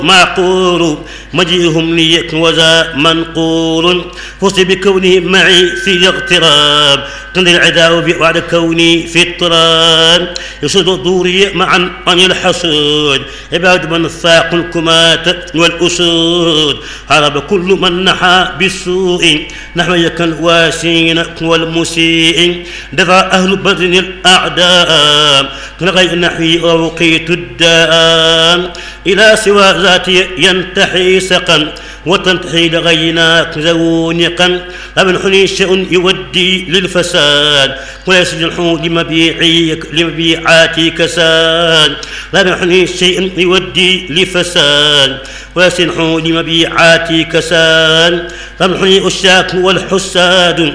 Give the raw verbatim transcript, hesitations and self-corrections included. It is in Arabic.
معقول مجيئهم لي وذا منقول فزت بكونهم معي في الاغتراب كن العداء بعد كوني في اضطراب يصد دوري معا عن الحسود عباد من فاق الكمات والأسود هرب كل من نحى بالسوء نحو يك الواسين والمسيء دفع أهل بدر الأعداء كنغي نحوي أوقيت الداء إلى سوى ذاتي ينتحي سقا وتنتحي لغيناك ذونقا لمن حني شيء يودي للفساد ويسجنحوا لمبيعي لمبيعاتي كساد لمن حني شيء يودي لفساد ويسجنحوا لمبيعاتي كساد لمن حني أشاك والحساد